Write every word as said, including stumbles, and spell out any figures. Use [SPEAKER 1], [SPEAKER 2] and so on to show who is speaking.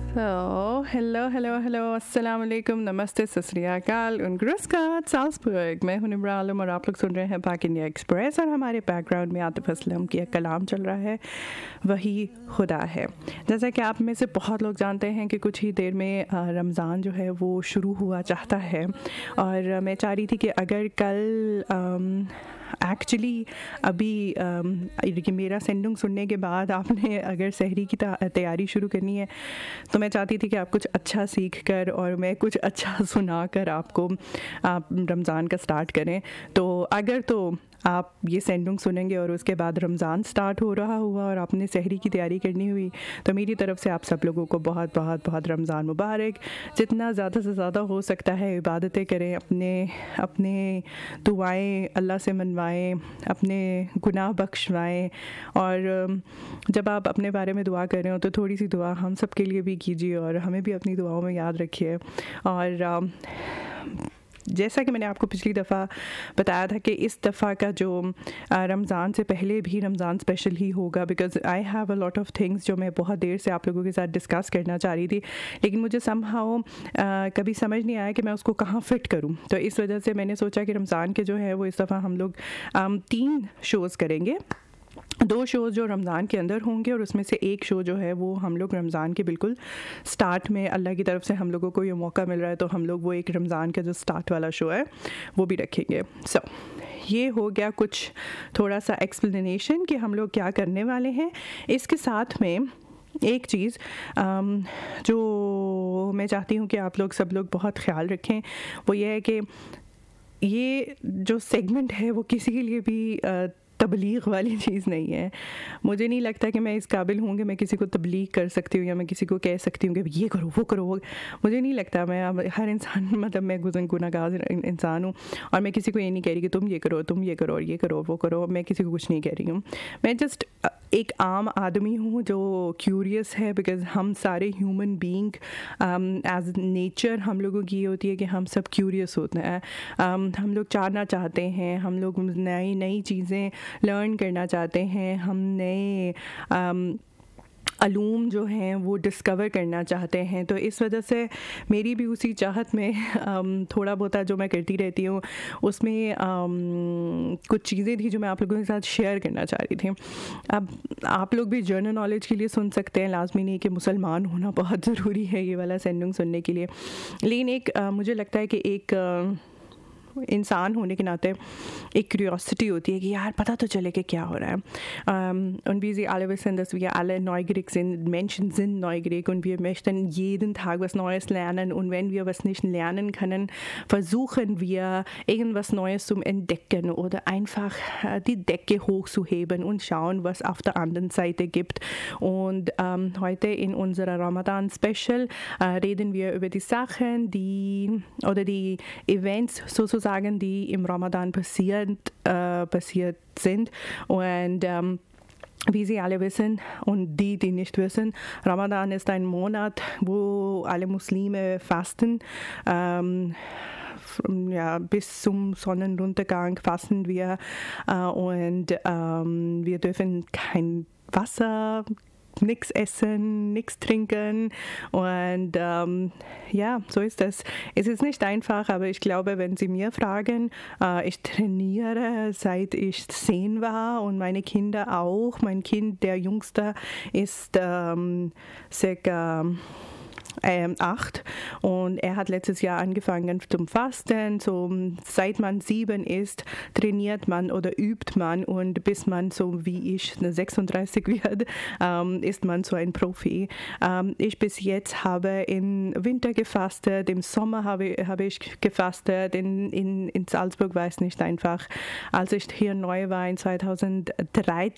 [SPEAKER 1] So, hello, hello, hello, अस्सलाम वालेकुम, नमस्ते, सत श्री अकाल und grüß Gott, साल्सबर्ग। मैं हूं निम्रा आलम और आप लोग सुन रहे हैं पाक इंडिया एक्सप्रेस और हमारे बैकग्राउंड में आतिफ असलम की एक कलाम चल रहा है, वही खुदा है। जैसा कि आप में से बहुत लोग जानते हैं कि कुछ ही देर में रमज़ान जो है वो शुरू हुआ चाहता है और मैं चाह रही थी कि अगर कल एक्चुअली अभी कि मेरा सेंडिंग सुनने के बाद आपने अगर सहरी की तैयारी शुरू करनी है तो मैं चाहती थी कि आप कुछ अच्छा सीख कर और मैं कुछ अच्छा सुना कर आपको आप रमज़ान का स्टार्ट करें। तो अगर तो आप ये सेंडिंग सुनेंगे और उसके बाद रमज़ान स्टार्ट हो रहा हुआ और आपने सहरी की तैयारी करनी हुई तो मेरी तरफ से आप सब लोगों को बहुत बहुत बहुत रमज़ान मुबारक। जितना ज़्यादा से ज़्यादा हो सकता है इबादतें करें, अपने अपने दुआएं अल्लाह से मनवाएं, अपने गुनाह बख्शवाएं और जब आप अपने बारे में दुआ कर रहे हो तो थोड़ी सी दुआ हम सब के लिए भी कीजिए और हमें भी अपनी दुआओं में याद रखिए। और जैसा कि मैंने आपको पिछली दफ़ा बताया था कि इस दफ़ा का जो रमज़ान से पहले भी रमज़ान स्पेशल ही होगा, because I have a lot of things जो मैं बहुत देर से आप लोगों के साथ डिस्कस करना चाह रही थी, लेकिन मुझे समहाउ कभी समझ नहीं आया कि मैं उसको कहाँ फ़िट करूँ। तो इस वजह से मैंने सोचा कि रमज़ान के जो है वो इस दफ़ा हम लोग तीन शोज़ करेंगे। दो शोज़ जो रमज़ान के अंदर होंगे और उसमें से एक शो जो है वो हम लोग रमज़ान के बिल्कुल स्टार्ट में, अल्लाह की तरफ से हम लोगों को ये मौका मिल रहा है तो हम लोग वो एक रमज़ान का जो स्टार्ट वाला शो है वो भी रखेंगे। सो so, ये हो गया कुछ थोड़ा सा एक्सप्लेनेशन कि हम लोग क्या करने वाले हैं। इसके साथ में एक चीज़ जो मैं चाहती हूँ कि आप लोग सब लोग बहुत ख्याल रखें वो ये है कि ये जो सेगमेंट है वो किसी के लिए भी तबलीग वाली चीज़ नहीं है। मुझे नहीं लगता कि मैं इस काबिल हूँ कि मैं किसी को तबलीग कर सकती हूँ या मैं किसी को कह सकती हूँ कि ये करो वो करो वो मुझे नहीं लगता। मैं हर इंसान मतलब मैं गुज़न गुनाहगार इंसान हूँ और मैं किसी को ये नहीं कह रही कि तुम ये करो तुम ये करो और ये करो वो करो। मैं किसी को कुछ नहीं कह रही हूँ। मैं जस्ट एक आम आदमी हूँ जो क्यूरियस है, बिकॉज़ हम सारे ह्यूमन बीइंग एज नेचर हम लोगों की ये होती है कि हम सब क्यूरियस होते हैं। um, हम लोग जानना चाहते हैं, हम लोग नई नई चीज़ें लर्न करना चाहते हैं, हम नए अलूम जो हैं वो डिस्कवर करना चाहते हैं। तो इस वजह से मेरी भी उसी चाहत में थोड़ा बहुत जो मैं करती रहती हूँ उसमें कुछ चीज़ें थी जो मैं आप लोगों के साथ शेयर करना चाह रही थी। अब आप लोग भी जनरल नॉलेज के लिए सुन सकते हैं, लाजमी नहीं कि मुसलमान होना बहुत ज़रूरी है ये वाला सेंडिंग सुनने के लिए, लेकिन एक मुझे लगता है कि एक इंसान होने के नाते एक क्यूरियोसिटी होती है कि यार पता तो चले कि क्या हो रहा है। Und wie Sie alle wissen, dass wir alle neugierig sind, Menschen sind neugierig und wir möchten jeden Tag was Neues lernen und wenn wir was nicht lernen können, versuchen wir irgendwas Neues zu entdecken oder einfach die Decke hochzuheben und schauen, was auf der anderen Seite gibt. Und ähm, heute in unserer Ramadan-Special äh, reden wir über die Sachen, die oder die Events sozusagen, die im Ramadan passiert, äh, passiert sind. Und ähm, wie Sie alle wissen und die, die nicht wissen, Ramadan ist ein Monat, wo alle Muslime fasten. Ähm, ja, bis zum Sonnenuntergang fasten wir äh, und ähm, wir dürfen kein Wasser, nichts essen, nichts trinken und ähm, ja, so ist es. Es ist nicht einfach, aber ich glaube, wenn Sie mir fragen, äh, ich trainiere seit ich zehn war und meine Kinder auch. Mein Kind, der Jüngste, ist ähm, circa Ähm, acht und er hat letztes Jahr angefangen zum Fasten. So, seit man sieben ist, trainiert man oder übt man und bis man so wie ich sechsunddreißig wird, ähm, ist man so ein Profi. Ähm, ich bis jetzt habe im Winter gefastet, im Sommer habe, habe ich gefastet, in, in, in Salzburg war es nicht einfach. Als ich hier neu war in zweitausenddreizehn,